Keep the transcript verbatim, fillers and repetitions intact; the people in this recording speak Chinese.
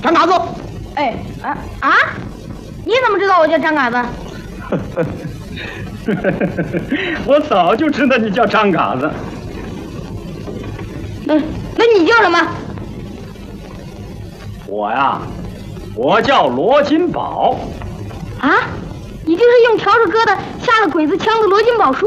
张嘎子。 哎啊啊！你怎么知道我叫张嘎子？ 我早就知道你叫张嘎子。 那那你叫什么？ 我呀，我叫罗金宝。 啊，你就是用笤帚疙瘩下了鬼子枪的罗金宝叔。